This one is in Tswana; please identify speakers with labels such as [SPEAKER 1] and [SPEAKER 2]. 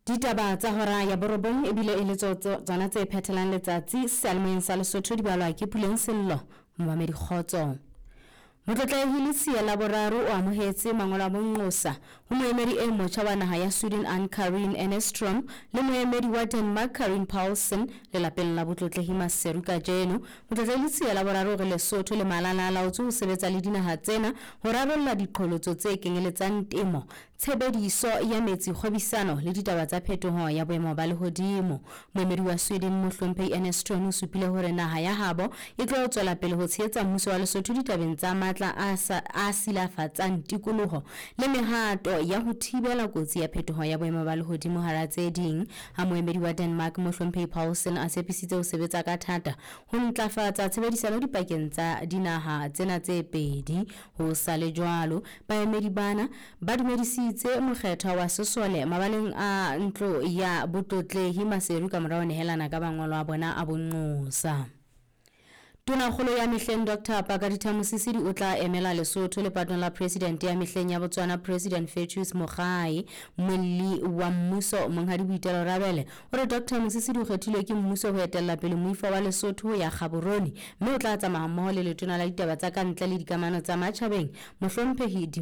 [SPEAKER 1] Ditaba tsa hora ya borobong ebile e le tsona tse phethelang letsatsi Salmon sa Lesotho di balwa ke Puleng Sello Mohamedi Khotso. Motlotlehile Lesia la boraro o amohetse mangolo a bonqosa ho moemedi e motjha wa naha ya Sweden Ann-Karin Enestrom le moemedi wa Denmark Karin Paulsen le lapeng la botlotlehi Maseru kajeno. Motlotlehile Lesia la boraro re Lesotho le malala la ho sebetsa le dinaha tsena ho rarolla diqholotso tse kenyeletsang temo, tshebediso ya metsi, kgwebisano le ditaba tsa phetoho ya boemo ba lehodimo. Moemedi wa Sweden Mohlomphehi Enestrom o supile hore naha ya habo e tlo tswela pele ho tshehetsa mmuso wa Lesotho ditabeng tsa matla a silafatsang tikoloho le mehato ya ho thibela kotsi ya phetoho ya boemo ba lehodimo hara tse ding. Ha moemedi wa Denmark Mohlomphehi Paulsen a tshepisitse ho sebetsa ka thata ho ntlafatsa tshebedisano dipakeng tsa dinaha tsena tse pedi. Ho sa le jwalo, baemedi bana ba dumedisitse mokgetho wa sesole mabaleng a ntlo ya botlotlehi Maseru ka morao nehelana ka bangolo a bona a bonqosa. Tonakgolo ya Mehleng Dr. Pakaditha Mosisili o tla emela Lesotho le patong la President ya Mehleng ya Botswana President Festus Mogae. Molli wa mmuso Monghadi Boitelo Rabele hore Dr. Mosisili o kgethilwe ke mmuso ho etella pele moifo wa Lesotho ya Gaborone mme o tla tsamaya mmoho le letona la ditaba tsa kantle le dikamano tsa matjhabeng Mohlomphehi